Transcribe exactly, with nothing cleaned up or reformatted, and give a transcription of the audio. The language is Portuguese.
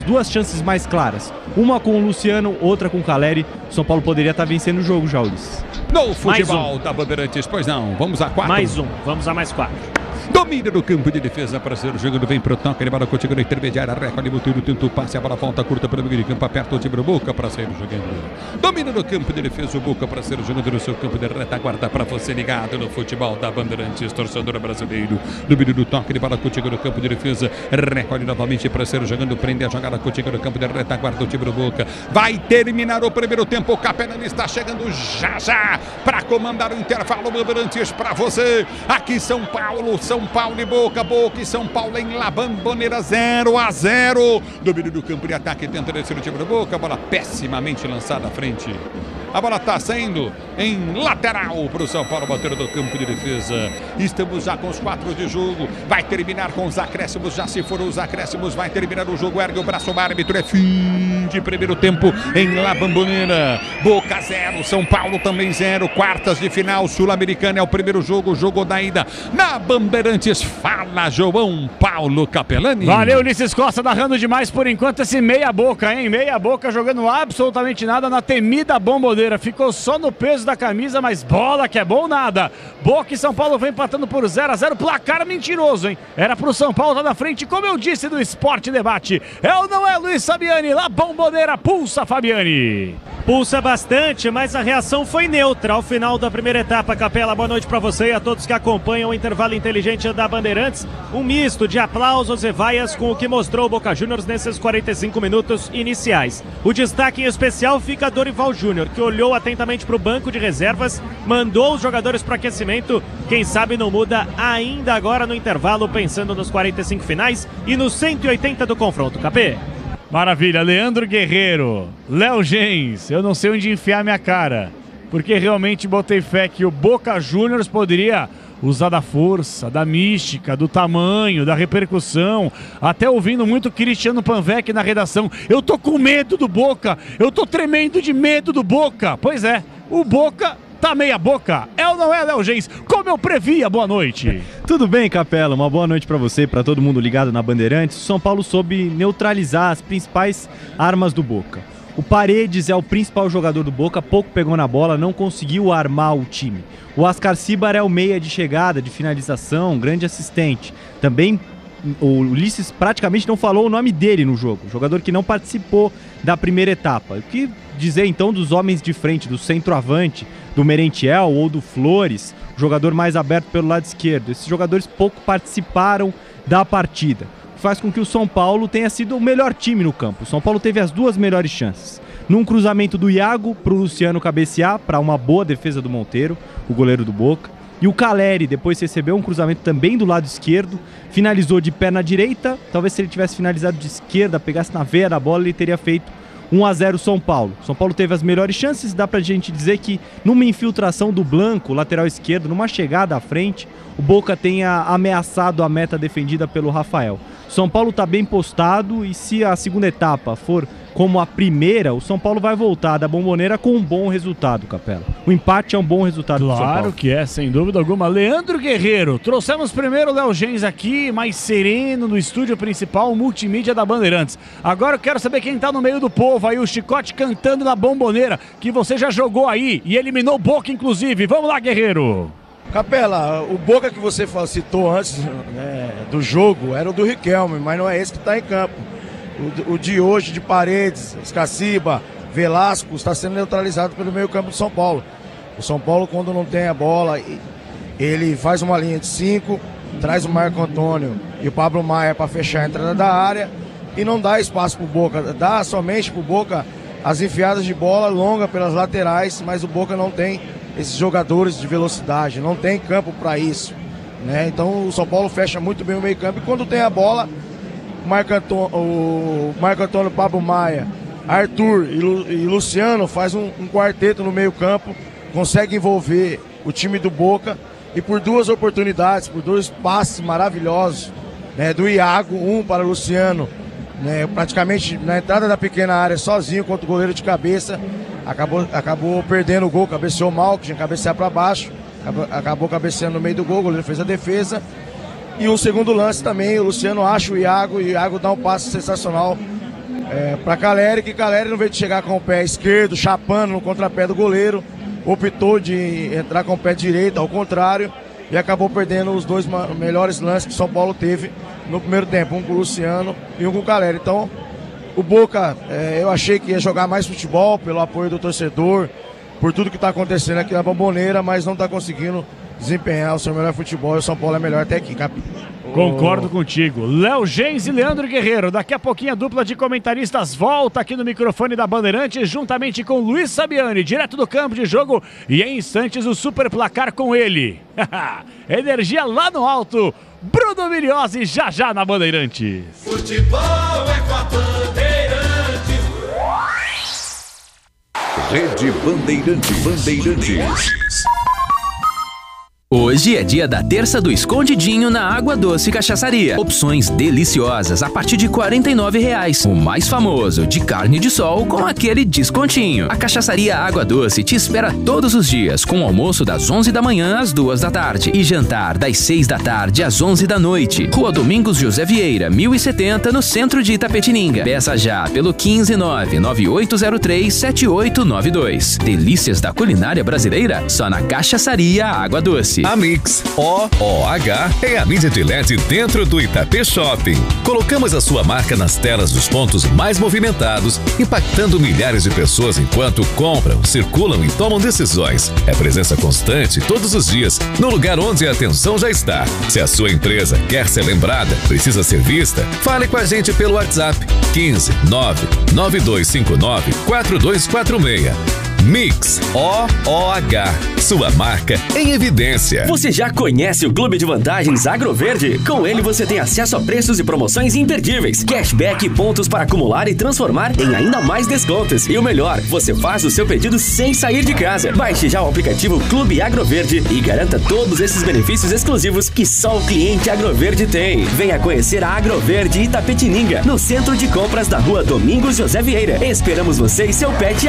duas chances mais claras. Uma com o Luciano, outra com o Caleri. O São Paulo poderia estar vencendo o jogo já, Ulisses. No futebol um. da Bandeirantes, pois não. Vamos a quatro. Mais um, vamos a mais quatro. Domínio do campo de defesa para ser jogando, vem pro toque, ele bola contigo na intermediária, recolhe o tiro, tenta o passe, a bola volta curta pelo meio de campo, aperta o time do Boca para sair jogando. Domínio do campo de defesa, o Boca para ser jogando no seu campo de retaguarda para você ligado no futebol da Bandeirantes, torcedor brasileiro. Domínio do toque, ele bola contigo no campo de defesa, recolhe novamente para ser jogando, prende a jogada contigo no campo de retaguarda, o time do Boca. Vai terminar o primeiro tempo, o Capelani está chegando já já para comandar o intervalo Bandeirantes para você. Aqui São Paulo, São Paulo e Boca, Boca e São Paulo em La Bombonera, zero a zero. Domínio do campo de ataque, tenta descer o time do Boca, bola pessimamente lançada à frente. A bola está saindo em lateral para o São Paulo bater do campo de defesa. Estamos já com os quatro de jogo. Vai terminar com os acréscimos. Já se foram os acréscimos, vai terminar o jogo. Ergue o braço, o árbitro. É fim de primeiro tempo em La Bombonera. Boca zero, São Paulo também zero. Quartas de final, Sul-Americana é o primeiro jogo. Jogo da ida na Bandeirantes. Fala, João Paulo Capelani. Valeu, Ulisses Costa, narrando demais por enquanto esse meia boca, hein? Meia boca jogando absolutamente nada na temida Bombonera. Ficou só no peso da camisa, mas bola que é bom nada. Boca e São Paulo vem empatando por zero a zero. Placar mentiroso, hein? Era pro São Paulo estar na frente, como eu disse do Esporte Debate. É ou não é, Luiz Fabiani? La Bombonera pulsa, Fabiani. Pulsa bastante, mas a reação foi neutra ao final da primeira etapa. Capela, boa noite para você e a todos que acompanham o intervalo inteligente da Bandeirantes. Um misto de aplausos e vaias com o que mostrou o Boca Juniors nesses quarenta e cinco minutos iniciais. O destaque em especial fica a Dorival Júnior, que olhou atentamente para o banco de reservas, mandou os jogadores para aquecimento. Quem sabe não muda ainda agora no intervalo, pensando nos quarenta e cinco finais e nos cento e oitenta do confronto. Capê. Maravilha, Leandro Guerreiro, Léo Gens, eu não sei onde enfiar minha cara, porque realmente botei fé que o Boca Juniors poderia usar da força, da mística, do tamanho, da repercussão, até ouvindo muito Cristiano Panvec na redação. Eu tô com medo do Boca, eu tô tremendo de medo do Boca. Pois é, o Boca tá meia boca. É ou não é, Léo Gens? Como eu previa, boa noite. Tudo bem, Capela? Uma boa noite para você, para todo mundo ligado na Bandeirantes. O São Paulo soube neutralizar as principais armas do Boca. O Paredes é o principal jogador do Boca, pouco pegou na bola, não conseguiu armar o time. O Ascarcíbar é o meia de chegada, de finalização, grande assistente. Também o Ulisses praticamente não falou o nome dele no jogo, jogador que não participou da primeira etapa. O que dizer então dos homens de frente, do centroavante, do Merentiel ou do Flores, o jogador mais aberto pelo lado esquerdo? Esses jogadores pouco participaram da partida. Faz com que o São Paulo tenha sido o melhor time no campo. O São Paulo teve as duas melhores chances. Num cruzamento do Iago para o Luciano cabecear, para uma boa defesa do Monteiro, o goleiro do Boca. E o Caleri depois recebeu um cruzamento também do lado esquerdo, finalizou de perna direita. Talvez se ele tivesse finalizado de esquerda, pegasse na veia da bola, ele teria feito um a zero São Paulo. São Paulo teve as melhores chances, dá pra gente dizer que numa infiltração do Blanco, lateral esquerdo, numa chegada à frente, o Boca tenha ameaçado a meta defendida pelo Rafael. São Paulo tá bem postado e se a segunda etapa for como a primeira, o São Paulo vai voltar da Bombonera com um bom resultado, Capela. O empate é um bom resultado do São Paulo. Claro que é, sem dúvida alguma. Leandro Guerreiro, trouxemos primeiro o Léo Gens aqui, mais sereno no estúdio principal, multimídia da Bandeirantes. Agora eu quero saber quem tá no meio do povo aí, o Chicote cantando na Bombonera, que você já jogou aí e eliminou o Boca, inclusive. Vamos lá, Guerreiro. Capela, o Boca que você citou antes, né, do jogo era o do Riquelme, mas não é esse que está em campo. O, o de hoje, de Paredes, Escaciba, Velasco, está sendo neutralizado pelo meio campo do São Paulo. O São Paulo, quando não tem a bola, ele faz uma linha de cinco, traz o Marco Antônio e o Pablo Maia para fechar a entrada da área e não dá espaço para o Boca, dá somente para o Boca as enfiadas de bola longa pelas laterais, mas o Boca não tem esses jogadores de velocidade, não tem campo para isso, né? Então o São Paulo fecha muito bem o meio campo e quando tem a bola, o Marco Antônio, o Marco Antônio, Pablo Maia, Arthur e, Lu, e Luciano faz um, um quarteto no meio campo, consegue envolver o time do Boca e por duas oportunidades, por dois passes maravilhosos, né, do Iago, um para o Luciano, né, praticamente na entrada da pequena área sozinho contra o goleiro de cabeça, acabou, acabou perdendo o gol, cabeceou mal, que tinha que cabecear para baixo, acabou, acabou cabeceando no meio do gol, o goleiro fez a defesa. E o segundo lance também, o Luciano acha o Iago e o Iago dá um passe sensacional é, para Caleri, que Caleri, no vez de chegar com o pé esquerdo, chapando no contrapé do goleiro, optou de entrar com o pé direito, ao contrário, e acabou perdendo os dois melhores lances que São Paulo teve no primeiro tempo, um com o Luciano e um com o Caleri. Então, o Boca, é, eu achei que ia jogar mais futebol pelo apoio do torcedor, por tudo que está acontecendo aqui na Bomboneira, mas não está conseguindo desempenhar o seu melhor futebol, e o São Paulo é melhor até aqui, cap... Concordo oh. contigo. Léo Gens e Leandro Guerreiro. Daqui a pouquinho a dupla de comentaristas volta aqui no microfone da Bandeirantes, juntamente com Luiz Sabiani, direto do campo de jogo, e em instantes o super placar com ele. Energia lá no alto, Bruno Miliose, já já na Bandeirantes. Futebol é com a Bandeirantes. Rede Bandeirantes. Bandeirantes. Hoje é dia da terça do escondidinho na Água Doce Cachaçaria. Opções deliciosas a partir de quarenta e nove reais. O mais famoso, de carne de sol com aquele descontinho. A Cachaçaria Água Doce te espera todos os dias, com almoço das onze da manhã às duas da tarde e jantar das seis da tarde às onze da noite. Rua Domingos José Vieira, mil e setenta, no centro de Itapetininga. Peça já pelo quinze nove nove oito zero três sete oito nove dois. Delícias da culinária brasileira só na Cachaçaria Água Doce. A Mix O O H é a mídia de L E D dentro do Itapê Shopping. Colocamos a sua marca nas telas dos pontos mais movimentados, impactando milhares de pessoas enquanto compram, circulam e tomam decisões. É presença constante todos os dias, no lugar onde a atenção já está. Se a sua empresa quer ser lembrada, precisa ser vista, fale com a gente pelo WhatsApp quinze nove nove dois cinco nove quatro dois quatro seis. Mix O O H, sua marca em evidência. Você já conhece o Clube de Vantagens Agroverde? Com ele você tem acesso a preços e promoções imperdíveis, cashback e pontos para acumular e transformar em ainda mais descontos. E o melhor, você faz o seu pedido sem sair de casa. Baixe já o aplicativo Clube Agroverde e garanta todos esses benefícios exclusivos que só o cliente Agroverde tem. Venha conhecer a Agroverde Itapetininga, no centro de compras da Rua Domingos José Vieira. Esperamos você e seu pet